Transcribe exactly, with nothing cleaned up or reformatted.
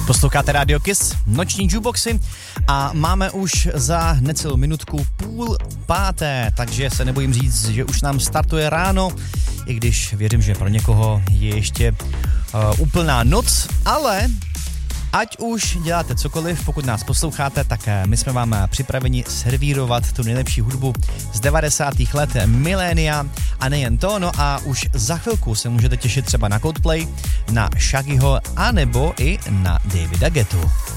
Posloucháte Radio Kiss, noční jukeboxy a máme už za necelou minutku půl páté, takže se nebojím říct, že už nám startuje ráno, i když věřím, že pro někoho je ještě uh, úplná noc, ale ať už děláte cokoliv, pokud nás posloucháte, tak my jsme vám připraveni servírovat tu nejlepší hudbu z devadesátých let milénia a nejen to, no a už za chvilku se můžete těšit třeba na Coldplay, na Shaggyho, anebo i na Davida Guettu.